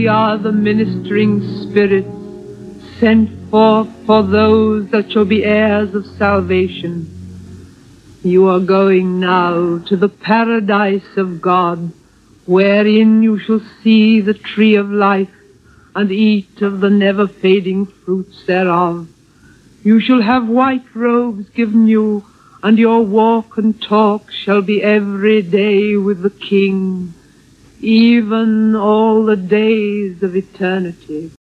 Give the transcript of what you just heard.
We are the ministering spirits sent forth for those that shall be heirs of salvation. You are going now to the paradise of God, wherein you shall see the tree of life and eat of the never-fading fruits thereof. You shall have white robes given you, and your walk and talk shall be every day with the King, even all the days of eternity.